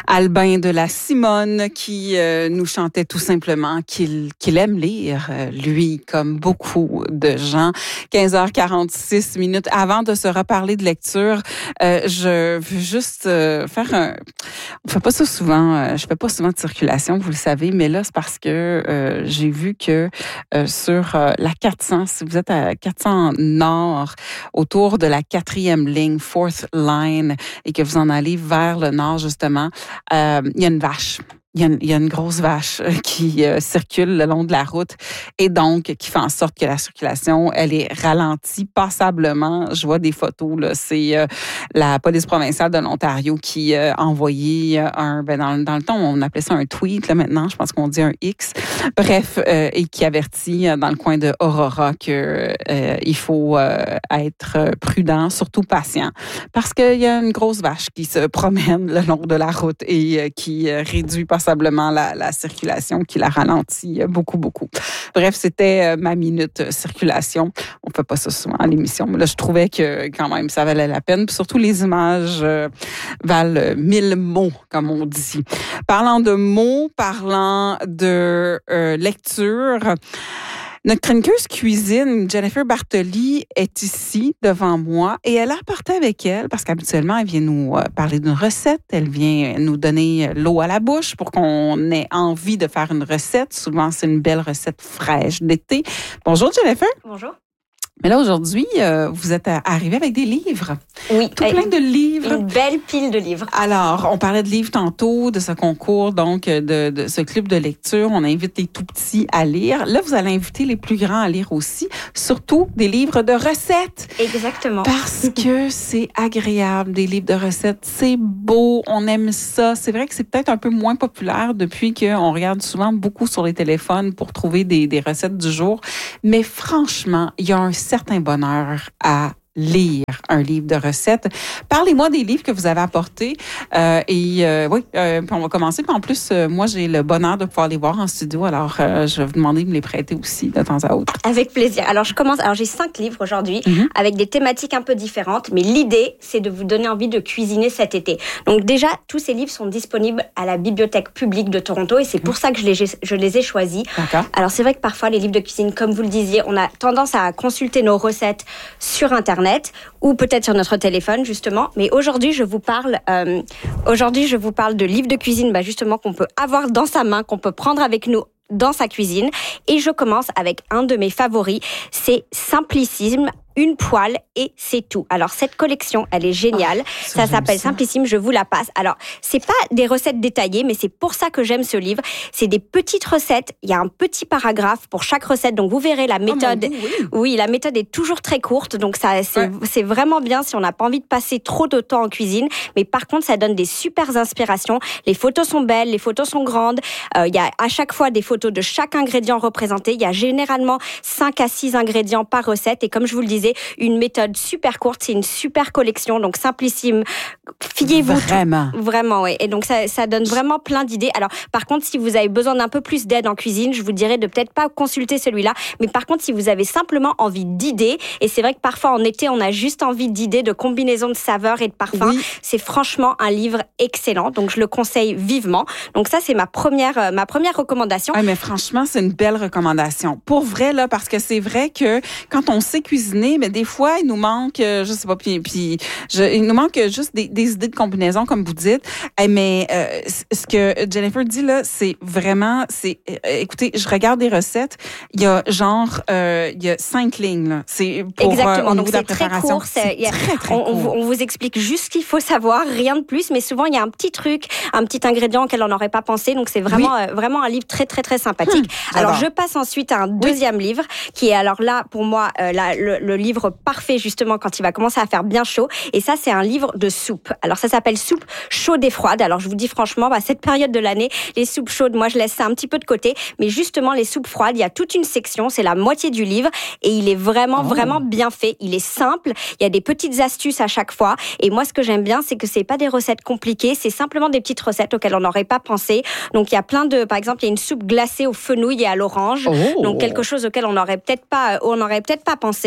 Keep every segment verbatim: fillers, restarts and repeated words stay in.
Albin de la Simone qui euh, nous chantait tout simplement qu'il qu'il aime lire, euh, lui, comme beaucoup de gens. quinze heures quarante-six minutes. Avant de se reparler de lecture, euh, je veux juste euh, faire un... On fait pas ça souvent. Euh, je fais pas souvent de circulation, vous le savez, mais là, c'est parce que euh, j'ai vu que euh, sur euh, la quatre cents, si vous êtes à quatre cents nord, autour de la quatrième ligne, fourth line, et que vous en allez vers le nord, justement, euh, il y a une vache. Il y, a une, il y a une grosse vache qui euh, circule le long de la route et donc qui fait en sorte que la circulation, elle est ralentie passablement. Je vois des photos, là, c'est euh, la police provinciale de l'Ontario qui euh, a envoyé un, ben dans, dans le temps, on appelait ça un tweet, là maintenant, je pense qu'on dit un X. Bref, euh, et qui avertit euh, dans le coin de Aurora que euh, il faut euh, être prudent, surtout patient, parce qu'il y a une grosse vache qui se promène le long de la route et euh, qui euh, réduit pas passablement la, la circulation, qui la ralentit beaucoup, beaucoup. Bref, c'était euh, ma minute circulation. On fait pas ça souvent à l'émission, mais là, je trouvais que quand même, ça valait la peine. Puis surtout, les images euh, valent mille mots, comme on dit. Parlant de mots, parlant de euh, lecture, notre chroniqueuse cuisine, Jennifer Bartoli, est ici devant moi et elle a apporté avec elle, parce qu'habituellement, elle vient nous parler d'une recette, elle vient nous donner l'eau à la bouche pour qu'on ait envie de faire une recette. Souvent, c'est une belle recette fraîche d'été. Bonjour Jennifer. Bonjour. Mais là, aujourd'hui, euh, vous êtes arrivée avec des livres. Oui. Tout plein de livres. Une belle pile de livres. Alors, on parlait de livres tantôt, de ce concours, donc de, de ce club de lecture. On invite les tout petits à lire. Là, vous allez inviter les plus grands à lire aussi, surtout des livres de recettes. Exactement. Parce que c'est agréable, des livres de recettes. C'est beau, on aime ça. C'est vrai que c'est peut-être un peu moins populaire depuis qu'on regarde souvent beaucoup sur les téléphones pour trouver des, des recettes du jour. Mais franchement, il y a un certain bonheur à lire un livre de recettes. Parlez-moi des livres que vous avez apportés. Euh, et euh, oui, euh, on va commencer. Puis en plus, euh, moi, j'ai le bonheur de pouvoir les voir en studio. Alors, euh, je vais vous demander de me les prêter aussi de temps à autre. Avec plaisir. Alors, je commence. Alors, j'ai cinq livres aujourd'hui mm-hmm. avec des thématiques un peu différentes. Mais l'idée, c'est de vous donner envie de cuisiner cet été. Donc, déjà, tous ces livres sont disponibles à la Bibliothèque publique de Toronto. Et c'est mm-hmm. pour ça que je les, je les ai choisis. D'accord. Alors, c'est vrai que parfois, les livres de cuisine, comme vous le disiez, on a tendance à consulter nos recettes sur Internet ou peut-être sur notre téléphone, justement. Mais aujourd'hui, je vous parle, euh, aujourd'hui, je vous parle de livres de cuisine, bah, justement, qu'on peut avoir dans sa main, qu'on peut prendre avec nous dans sa cuisine. Et je commence avec un de mes favoris, c'est Simplissime. Une poêle et c'est tout. Alors, cette collection, elle est géniale. Oh, ça, ça s'appelle ça. Simplissime, je vous la passe. Alors, c'est pas des recettes détaillées, mais c'est pour ça que j'aime ce livre. C'est des petites recettes. Il y a un petit paragraphe pour chaque recette. Donc, vous verrez, la méthode... Oh, oui. oui, la méthode est toujours très courte. Donc, ça, c'est, ouais. c'est vraiment bien si on n'a pas envie de passer trop de temps en cuisine. Mais par contre, ça donne des super inspirations. Les photos sont belles, les photos sont grandes. Euh, il y a à chaque fois des photos de chaque ingrédient représenté. Il y a généralement cinq à six ingrédients par recette. Et comme je vous le disais, une méthode super courte, c'est une super collection, donc Simplissime. Fiez-vous vraiment, tout. Vraiment, oui. Et donc ça, ça donne vraiment plein d'idées. Alors, par contre, si vous avez besoin d'un peu plus d'aide en cuisine, je vous dirais de peut-être pas consulter celui-là. Mais par contre, si vous avez simplement envie d'idées, et c'est vrai que parfois en été, on a juste envie d'idées, de combinaisons de saveurs et de parfums. Oui. C'est franchement un livre excellent, donc je le conseille vivement. Donc ça, c'est ma première, euh, ma première recommandation. Oui, mais franchement, c'est une belle recommandation. Pour vrai là, parce que c'est vrai que quand on sait cuisiner, mais des fois, il nous manque, je sais pas, puis, puis je, il nous manque juste des, des idées de combinaison, comme vous dites. Mais euh, ce que Jennifer dit là, c'est vraiment, c'est, euh, écoutez, je regarde des recettes, il y a genre, euh, il y a cinq lignes là. C'est pour exactement. Euh, donc c'est très court. C'est, c'est a, très, très on, court. On, on vous explique juste ce qu'il faut savoir, rien de plus. Mais souvent, il y a un petit truc, un petit ingrédient auquel on n'aurait pas pensé. Donc c'est vraiment, oui. euh, vraiment un livre très, très, très sympathique. Hum, alors je passe ensuite à un deuxième oui. livre qui est alors là pour moi euh, la, le, le livre parfait justement quand il va commencer à faire bien chaud. Et ça, c'est un livre de soupe. Alors ça s'appelle Soupe chaude et froide. Alors je vous dis franchement, bah, cette période de l'année, les soupes chaudes, moi je laisse ça un petit peu de côté. Mais justement, les soupes froides, il y a toute une section, c'est la moitié du livre. Et il est vraiment, oh. vraiment bien fait. Il est simple. Il y a des petites astuces à chaque fois. Et moi, ce que j'aime bien, c'est que c'est pas des recettes compliquées. C'est simplement des petites recettes auxquelles on n'aurait pas pensé. Donc il y a plein de, par exemple, il y a une soupe glacée aux fenouilles et à l'orange. Oh. Donc quelque chose auquel on n'aurait peut-être pas, on n'aurait peut-être pas pensé. Et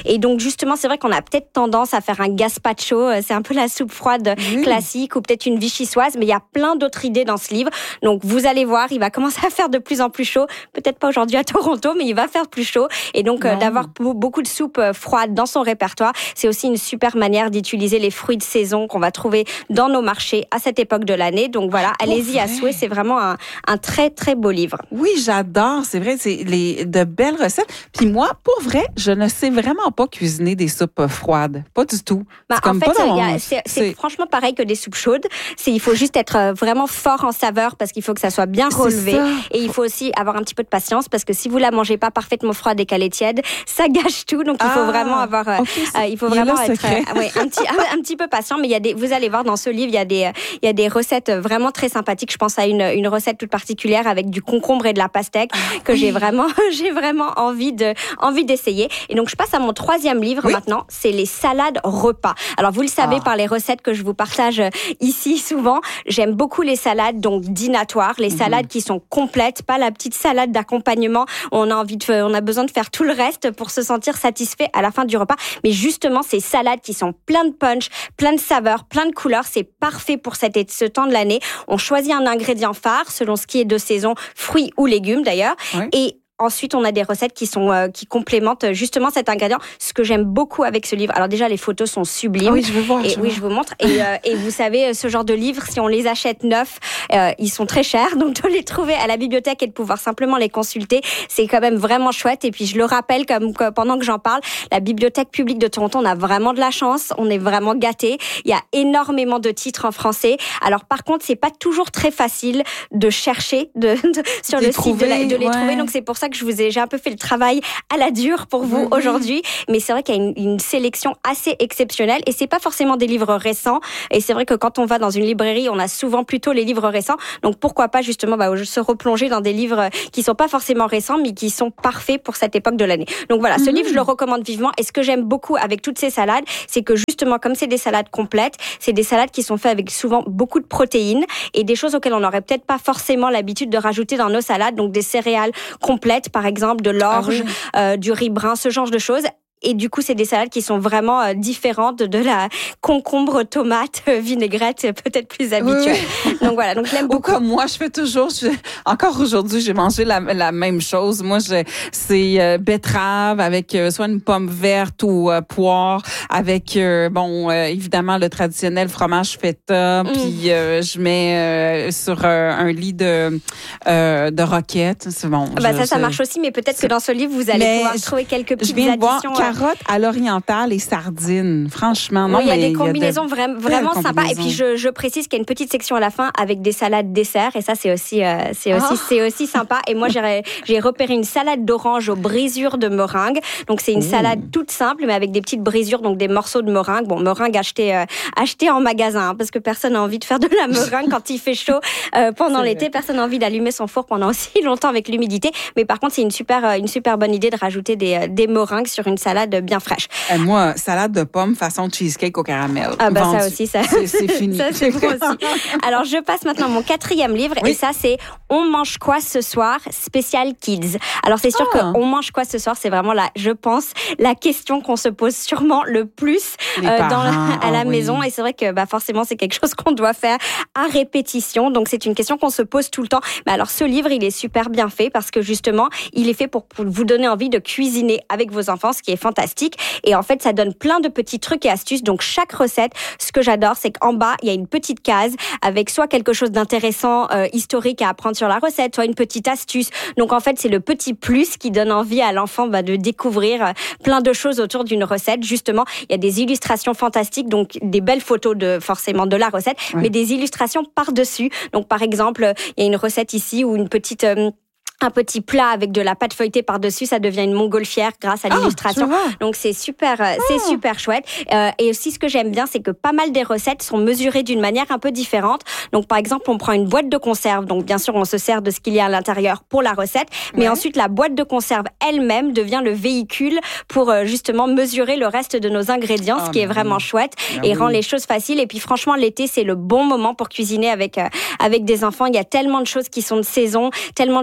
Et donc justement, c'est vrai qu'on a peut-être tendance à faire un gazpacho, c'est un peu la soupe froide mmh. classique, ou peut-être une vichyssoise, mais il y a plein d'autres idées dans ce livre. Donc vous allez voir, il va commencer à faire de plus en plus chaud. Peut-être pas aujourd'hui à Toronto, mais il va faire plus chaud. Et donc euh, d'avoir beaucoup de soupes froides dans son répertoire, c'est aussi une super manière d'utiliser les fruits de saison qu'on va trouver dans nos marchés à cette époque de l'année. Donc voilà, pour allez-y vrai. à souhait. C'est vraiment un, un très très beau livre. Oui, j'adore. C'est vrai, c'est les de belles recettes. Puis moi, pour vrai, je ne sais vraiment pas cuisiner des soupes froides, pas du tout. Bah, c'est comme en fait, pas y a, c'est, c'est, c'est franchement pareil que des soupes chaudes. C'est, il faut juste être vraiment fort en saveur parce qu'il faut que ça soit bien relevé. Et il faut aussi avoir un petit peu de patience parce que si vous la mangez pas parfaitement froide et qu'elle est tiède, ça gâche tout. Donc il faut ah, vraiment avoir, okay, euh, il faut vraiment être, euh, ouais, un petit, un, un petit peu patient. Mais il y a des, vous allez voir dans ce livre, il y a des, il y a des recettes vraiment très sympathiques. Je pense à une, une recette toute particulière avec du concombre et de la pastèque ah, que oui. j'ai vraiment, j'ai vraiment envie de, envie d'essayer. Et donc je passe à mon troisième livre oui. maintenant. C'est les salades repas. Alors vous le savez ah. par les recettes que je vous partage ici souvent, j'aime beaucoup les salades donc dînatoires, les mmh. salades qui sont complètes, pas la petite salade d'accompagnement. On a envie de, on a besoin de faire tout le reste pour se sentir satisfait à la fin du repas. Mais justement, ces salades qui sont plein de punch, plein de saveurs, plein de couleurs, c'est parfait pour cette, ce temps de l'année. On choisit un ingrédient phare selon ce qui est de saison, fruits ou légumes d'ailleurs, oui. et ensuite, on a des recettes qui sont euh, qui complémentent justement cet ingrédient. Ce que j'aime beaucoup avec ce livre. Alors déjà, les photos sont sublimes. Oui, je veux voir. Et je oui, vois. je vous montre. Et, euh, et vous savez, ce genre de livres, si on les achète neufs, euh, ils sont très chers. Donc de les trouver à la bibliothèque et de pouvoir simplement les consulter, c'est quand même vraiment chouette. Et puis je le rappelle, comme que pendant que j'en parle, la bibliothèque publique de Toronto, on a vraiment de la chance. On est vraiment gâtés. Il y a énormément de titres en français. Alors par contre, c'est pas toujours très facile de chercher de, de sur les le trouver, site de, la, de les ouais. trouver. Donc c'est pour ça que je vous ai, j'ai un peu fait le travail à la dure pour vous mmh. aujourd'hui, mais c'est vrai qu'il y a une, une sélection assez exceptionnelle et c'est pas forcément des livres récents. Et c'est vrai que quand on va dans une librairie, on a souvent plutôt les livres récents. Donc pourquoi pas justement bah, se replonger dans des livres qui sont pas forcément récents, mais qui sont parfaits pour cette époque de l'année. Donc voilà, ce mmh. livre je le recommande vivement. Et ce que j'aime beaucoup avec toutes ces salades, c'est que justement comme c'est des salades complètes, c'est des salades qui sont faites avec souvent beaucoup de protéines et des choses auxquelles on n'aurait peut-être pas forcément l'habitude de rajouter dans nos salades. Donc des céréales complètes par exemple. exemple de l'orge, ah oui. euh, du riz brun, ce genre de choses. Et du coup, c'est des salades qui sont vraiment euh, différentes de la concombre, tomate, euh, vinaigrette, peut-être plus habituelle. Oui. Donc voilà, donc je l'aime beaucoup. Ou comme moi, je fais toujours, je, encore aujourd'hui, j'ai mangé la, la même chose. Moi, je, c'est euh, betterave avec euh, soit une pomme verte ou euh, poire, avec, euh, bon, euh, évidemment, le traditionnel fromage feta, mm. puis euh, je mets euh, sur euh, un lit de euh, de roquette. C'est bon. Bah je, ça, ça marche aussi, mais peut-être que dans ce livre, vous allez mais pouvoir trouver quelques petites additions. Carottes à l'orientale et sardines. Franchement, non. Oui, il y a des il combinaisons y a de... vra- vraiment sympas. Et puis, je, je précise qu'il y a une petite section à la fin avec des salades dessert. Et ça, c'est aussi, euh, c'est aussi, oh. c'est aussi sympa. Et moi, j'ai, j'ai repéré une salade d'orange aux brisures de meringue. Donc, c'est une Ouh. salade toute simple, mais avec des petites brisures, donc des morceaux de meringue. Bon, meringue achetée, euh, achetée en magasin, hein, parce que personne n'a envie de faire de la meringue quand il fait chaud euh, pendant c'est l'été. Vrai. Personne n'a envie d'allumer son four pendant aussi longtemps avec l'humidité. Mais par contre, c'est une super, une super bonne idée de rajouter des, des meringues sur une salade bien fraîche. Et moi, salade de pommes façon cheesecake au caramel. Ah bah Vendu. ça aussi, ça. C'est, c'est fini. Ça, c'est bon aussi. Alors, je passe maintenant à mon quatrième livre oui. et ça, c'est On mange quoi ce soir, spécial kids. Alors, c'est sûr ah. que On mange quoi ce soir, c'est vraiment la, je pense, la question qu'on se pose sûrement le plus euh, dans la, à la oh, maison. Oui. Et c'est vrai que bah, forcément, c'est quelque chose qu'on doit faire à répétition. Donc, c'est une question qu'on se pose tout le temps. Mais alors, ce livre, il est super bien fait parce que justement, il est fait pour, pour vous donner envie de cuisiner avec vos enfants, ce qui est fantastique. Et en fait, ça donne plein de petits trucs et astuces. Donc, chaque recette, ce que j'adore, c'est qu'en bas, il y a une petite case avec soit quelque chose d'intéressant, euh, historique à apprendre sur la recette, soit une petite astuce. Donc, en fait, c'est le petit plus qui donne envie à l'enfant bah, de découvrir euh, plein de choses autour d'une recette. Justement, il y a des illustrations fantastiques, donc des belles photos de forcément de la recette, oui. mais des illustrations par-dessus. Donc, par exemple, il y a une recette ici où une petite... Euh, un petit plat avec de la pâte feuilletée par-dessus, ça devient une montgolfière grâce à l'illustration. Ah, donc c'est super, oh. c'est super chouette. Euh, et aussi ce que j'aime bien, c'est que pas mal des recettes sont mesurées d'une manière un peu différente. Donc par exemple, on prend une boîte de conserve. Donc bien sûr, on se sert de ce qu'il y a à l'intérieur pour la recette, mais ouais. ensuite la boîte de conserve elle-même devient le véhicule pour euh, justement mesurer le reste de nos ingrédients, oh, ce qui est vraiment oui. chouette ah, et oui. rend les choses faciles. Et puis franchement, l'été, c'est le bon moment pour cuisiner avec euh, avec des enfants. Il y a tellement de choses qui sont de saison, tellement de choses qui sont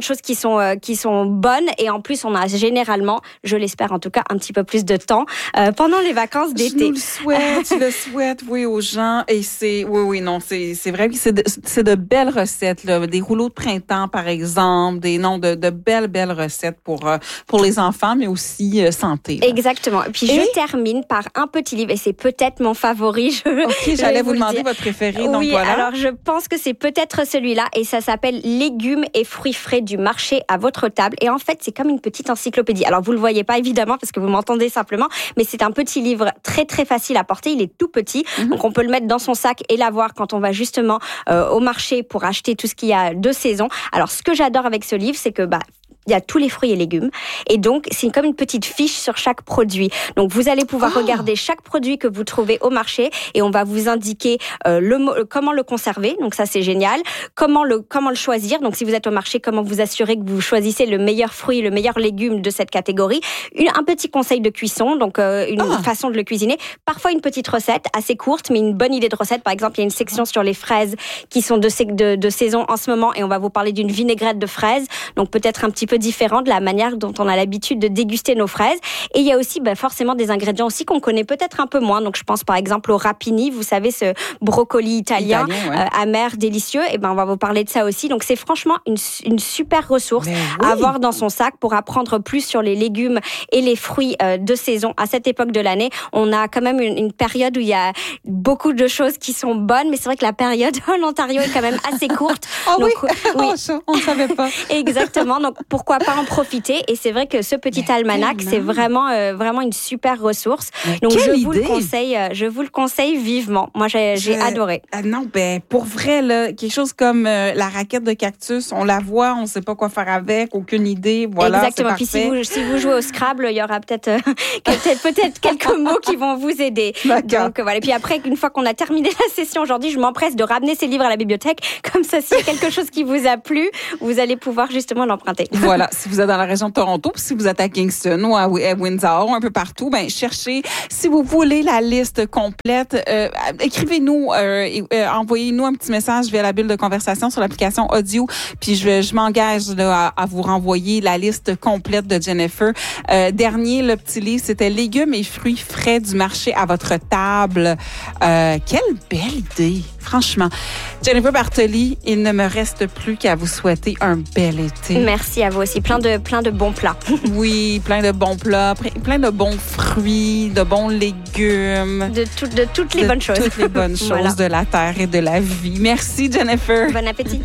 sont euh, qui sont bonnes et en plus on a généralement, je l'espère en tout cas, un petit peu plus de temps euh, pendant les vacances d'été. Je nous le souhaite, je le souhaite, oui, aux gens. Et c'est, oui, oui, non, c'est, c'est vrai que c'est de, c'est de belles recettes, là, des rouleaux de printemps par exemple, des noms de, de belles, belles recettes pour euh, pour les enfants, mais aussi euh, santé. Là. Exactement. Et puis et... je termine par un petit livre et c'est peut-être mon favori. Je, ok, je j'allais vous, vous demander dire. votre préféré. Oui, donc voilà. alors je pense que c'est peut-être celui-là et ça s'appelle Légumes et fruits frais du marché à votre table. Et en fait, c'est comme une petite encyclopédie. Alors vous le voyez pas évidemment parce que vous m'entendez simplement, mais c'est un petit livre très très facile à porter. Il est tout petit, mm-hmm. donc on peut le mettre dans son sac et l'avoir quand on va justement euh, au marché pour acheter tout ce qu'il y a de saison. Alors ce que j'adore avec ce livre, c'est que bah il y a tous les fruits et légumes. Et donc, c'est comme une petite fiche sur chaque produit. Donc, vous allez pouvoir oh. regarder chaque produit que vous trouvez au marché et on va vous indiquer euh, le, comment le conserver. Donc, ça, c'est génial. Comment le, comment le choisir. Donc, si vous êtes au marché, comment vous assurer que vous choisissez le meilleur fruit, le meilleur légume de cette catégorie. Une, un petit conseil de cuisson, donc euh, une oh. façon de le cuisiner. Parfois, une petite recette assez courte, mais une bonne idée de recette. Par exemple, il y a une section sur les fraises qui sont de, de, de saison en ce moment et on va vous parler d'une vinaigrette de fraises. Donc, peut-être un petit peu différent de la manière dont on a l'habitude de déguster nos fraises. Et il y a aussi bah, forcément des ingrédients aussi qu'on connaît peut-être un peu moins. Donc je pense par exemple au rapini, vous savez ce brocoli italien, italien ouais. euh, amer, délicieux. Et ben on va vous parler de ça aussi. Donc c'est franchement une, une super ressource oui. à avoir dans son sac pour apprendre plus sur les légumes et les fruits euh, de saison à cette époque de l'année. On a quand même une, une période où il y a beaucoup de choses qui sont bonnes, mais c'est vrai que la période en Ontario est quand même assez courte. Oh donc, oui, oui. Oh, ça, on ne savait pas. Exactement. Donc pourquoi pas en profiter. Et c'est vrai que ce petit mais almanach, tellement. c'est vraiment, euh, vraiment une super ressource. Mais donc je idée. vous le conseille, euh, je vous le conseille vivement. Moi, j'ai, j'ai je... adoré. Ah non, ben pour vrai là, quelque chose comme euh, la raquette de cactus, on la voit, on ne sait pas quoi faire avec, aucune idée. Voilà. Exactement. Puis si vous, si vous jouez au Scrabble, il y aura peut-être, euh, peut-être, peut-être quelques mots qui vont vous aider. D'accord. Donc voilà. Et puis après, une fois qu'on a terminé la session aujourd'hui, je m'empresse de ramener ces livres à la bibliothèque. Comme ça, s'il y a quelque chose qui vous a plu, vous allez pouvoir justement l'emprunter. Voilà. Si vous êtes dans la région de Toronto, puis si vous êtes à Kingston ou à Windsor, un peu partout, ben cherchez. Si vous voulez la liste complète, euh, écrivez-nous, euh, euh, envoyez-nous un petit message via la bulle de conversation sur l'application audio, puis je, je m'engage là, à, à vous renvoyer la liste complète de Jennifer. Euh, dernier, le petit livre, c'était Légumes et fruits frais du marché à votre table. Euh, quelle belle idée! Franchement, Jennifer Bartoli, il ne me reste plus qu'à vous souhaiter un bel été. Merci à vous aussi. Plein de, plein de bons plats. Oui, plein de bons plats, plein de bons fruits, de bons légumes. De, tout, de toutes les de bonnes choses. toutes les bonnes choses voilà. de la terre et de la vie. Merci, Jennifer. Bon appétit.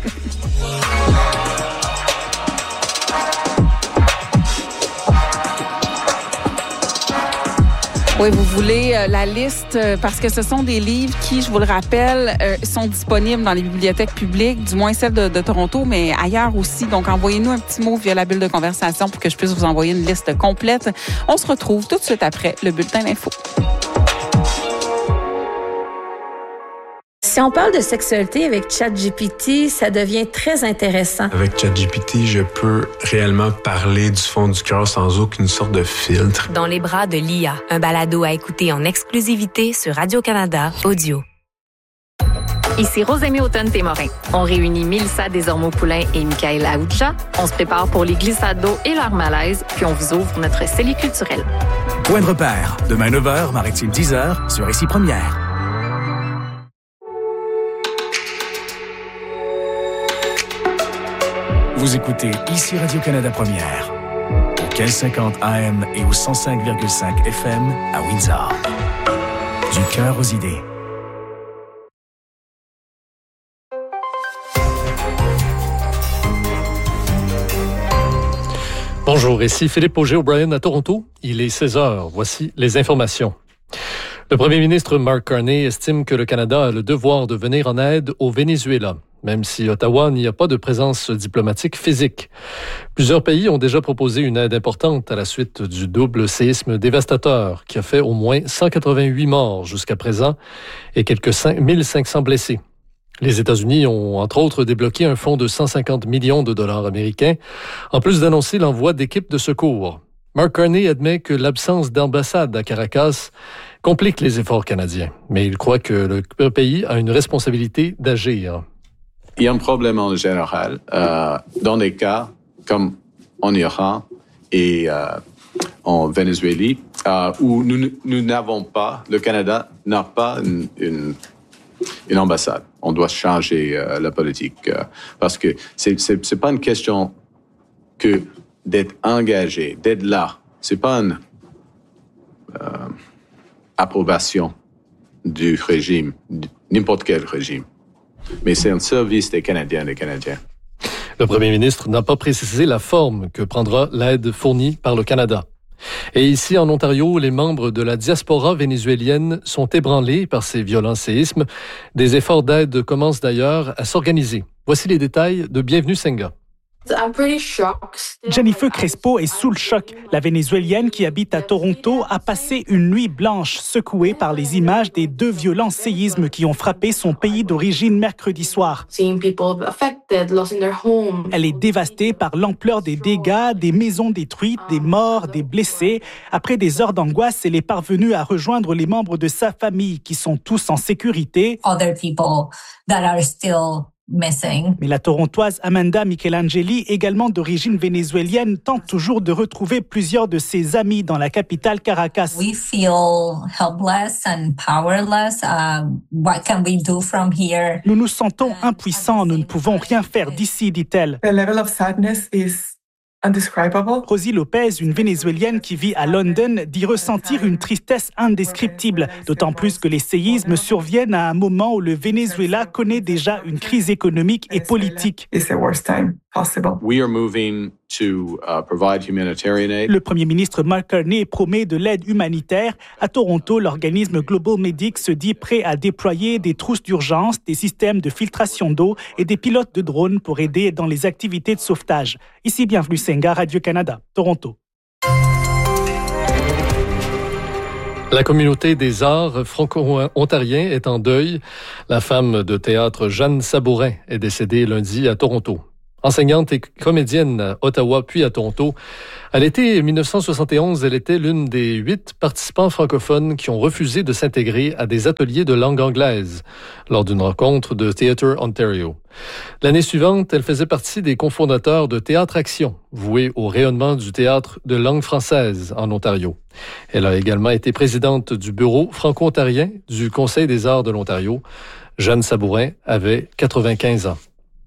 Oui, vous voulez euh, la liste euh, parce que ce sont des livres qui, je vous le rappelle, euh, sont disponibles dans les bibliothèques publiques, du moins celles de, de Toronto, mais ailleurs aussi. Donc, envoyez-nous un petit mot via la bulle de conversation pour que je puisse vous envoyer une liste complète. On se retrouve tout de suite après le bulletin d'info. Si on parle de sexualité avec ChatGPT, ça devient très intéressant. Avec ChatGPT, je peux réellement parler du fond du cœur sans aucune sorte de filtre. Dans les bras de l'I A, un balado à écouter en exclusivité sur Radio-Canada Audio. Ici Rosémie Automne-Témorin. On réunit Mélissa Desormeaux-Poulain et Michael Aoucha. On se prépare pour les glissades d'eau et leur malaise, puis on vous ouvre notre cellier culturel. Point de repère, demain neuf heures, Maritime dix heures, sur Ici Première. Vous écoutez Ici Radio-Canada Première, au quinze cinquante A M et au cent cinq virgule cinq F M à Windsor. Du cœur aux idées. Bonjour, ici Philippe Auger-O'Brien à Toronto. Il est seize heures. Voici les informations. Le premier ministre Mark Carney estime que le Canada a le devoir de venir en aide au Venezuela, même si Ottawa n'y a pas de présence diplomatique physique. Plusieurs pays ont déjà proposé une aide importante à la suite du double séisme dévastateur qui a fait au moins cent quatre-vingt-huit morts jusqu'à présent et quelques mille cinq cents blessés. Les États-Unis ont, entre autres, débloqué un fonds de cent cinquante millions de dollars américains, en plus d'annoncer l'envoi d'équipes de secours. Mark Carney admet que l'absence d'ambassade à Caracas complique les efforts canadiens, mais il croit que le pays a une responsabilité d'agir. Il y a un problème en général. Euh, dans des cas comme en Iran et euh, en Venezuela, euh, où nous, nous n'avons pas, le Canada n'a pas une, une, une ambassade. On doit changer euh, la politique euh, parce que c'est, c'est, c'est pas une question que d'être engagé, d'être là. C'est pas une euh, approbation du régime, n'importe quel régime. Mais c'est un service des Canadiens et des Canadiens. Le premier ministre n'a pas précisé la forme que prendra l'aide fournie par le Canada. Et ici, en Ontario, les membres de la diaspora vénézuélienne sont ébranlés par ces violents séismes. Des efforts d'aide commencent d'ailleurs à s'organiser. Voici les détails de Bienvenue Senga. Jennifer Crespo est sous le choc. La Vénézuélienne qui habite à Toronto a passé une nuit blanche, secouée par les images des deux violents séismes qui ont frappé son pays d'origine mercredi soir. Elle est dévastée par l'ampleur des dégâts, des maisons détruites, des morts, des blessés. Après des heures d'angoisse, elle est parvenue à rejoindre les membres de sa famille qui sont tous en sécurité. Other people that are still missing. Mais la Torontoise Amanda Michelangeli, également d'origine vénézuélienne, tente toujours de retrouver plusieurs de ses amis dans la capitale Caracas. We feel helpless and powerless. Uh, what can we do from here? Nous nous sentons impuissants, nous ne pouvons rien faire d'ici, dit-elle. The level of sadness is indescribable. Rosie Lopez, une Vénézuélienne qui vit à London, dit ressentir une tristesse indescriptible, d'autant plus que les séismes surviennent à un moment où le Venezuela connaît déjà une crise économique et politique. It's the worst time possible. We are moving to uh, provide humanitarian aid. Le premier ministre Mark Carney promet de l'aide humanitaire. À Toronto, l'organisme Global Medic se dit prêt à déployer des trousses d'urgence, des systèmes de filtration d'eau et des pilotes de drones pour aider dans les activités de sauvetage. Ici, Bienvenue Senga, Radio-Canada, Toronto. La communauté des arts franco-ontariens est en deuil. La femme de théâtre Jeanne Sabourin est décédée lundi à Toronto. Enseignante et comédienne à Ottawa puis à Toronto, à l'été dix-neuf cent soixante et onze, elle était l'une des huit participants francophones qui ont refusé de s'intégrer à des ateliers de langue anglaise lors d'une rencontre de Theatre Ontario. L'année suivante, elle faisait partie des cofondateurs de Théâtre Action, voué au rayonnement du théâtre de langue française en Ontario. Elle a également été présidente du bureau franco-ontarien du Conseil des arts de l'Ontario. Jeanne Sabourin avait quatre-vingt-quinze ans.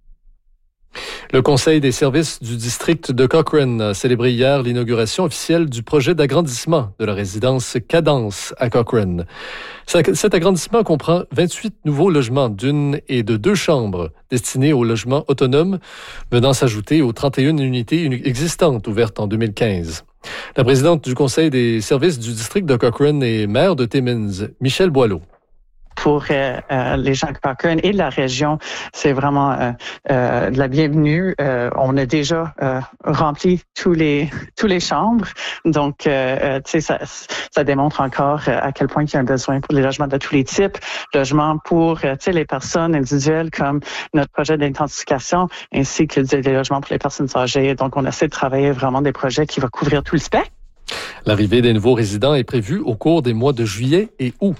Le Conseil des services du district de Cochrane a célébré hier l'inauguration officielle du projet d'agrandissement de la résidence Cadence à Cochrane. Cet agrandissement comprend vingt-huit nouveaux logements d'une et de deux chambres destinés aux logements autonomes, venant s'ajouter aux trente et une unités existantes ouvertes en deux mille quinze. La présidente du Conseil des services du district de Cochrane et maire de Timmins, Michèle Boileau. Pour euh, euh, les gens de Cochrane et de la région, c'est vraiment euh, euh, de la bienvenue. Euh, on a déjà euh, rempli tous les tous les chambres, donc euh, tu sais ça ça démontre encore à quel point il y a un besoin pour les logements de tous les types, logements pour tu sais les personnes individuelles comme notre projet d'intensification, ainsi que des logements pour les personnes âgées. Donc on essaie de travailler vraiment des projets qui vont couvrir tout le spectre. L'arrivée des nouveaux résidents est prévue au cours des mois de juillet et août.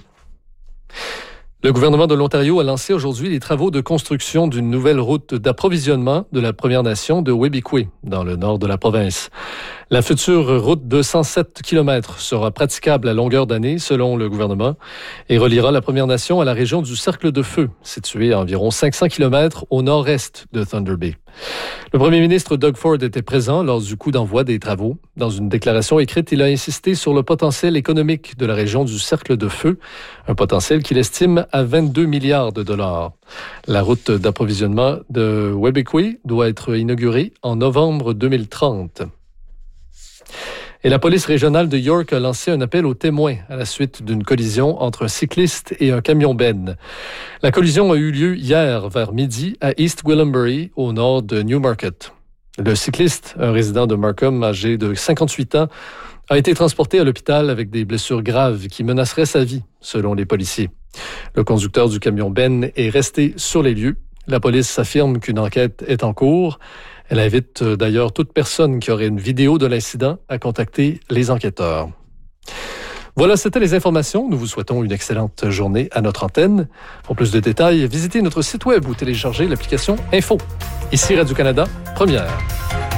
Le gouvernement de l'Ontario a lancé aujourd'hui les travaux de construction d'une nouvelle route d'approvisionnement de la Première Nation de Wēbikwe, dans le nord de la province. La future route de cent sept kilomètres sera praticable à longueur d'année, selon le gouvernement, et reliera la Première Nation à la région du Cercle de Feu, située à environ cinq cents kilomètres au nord-est de Thunder Bay. Le premier ministre Doug Ford était présent lors du coup d'envoi des travaux. Dans une déclaration écrite, il a insisté sur le potentiel économique de la région du Cercle de Feu, un potentiel qu'il estime à vingt-deux milliards de dollars. La route d'approvisionnement de Wēbikwe doit être inaugurée en novembre deux mille trente. Et la police régionale de York a lancé un appel aux témoins à la suite d'une collision entre un cycliste et un camion-benne. La collision a eu lieu hier vers midi à East Gwillimbury, au nord de Newmarket. Le cycliste, un résident de Markham âgé de cinquante-huit ans, a été transporté à l'hôpital avec des blessures graves qui menaceraient sa vie, selon les policiers. Le conducteur du camion-benne est resté sur les lieux. La police affirme qu'une enquête est en cours. Elle invite d'ailleurs toute personne qui aurait une vidéo de l'incident à contacter les enquêteurs. Voilà, c'était les informations. Nous vous souhaitons une excellente journée à notre antenne. Pour plus de détails, visitez notre site web ou téléchargez l'application Info. Ici Radio-Canada, Première.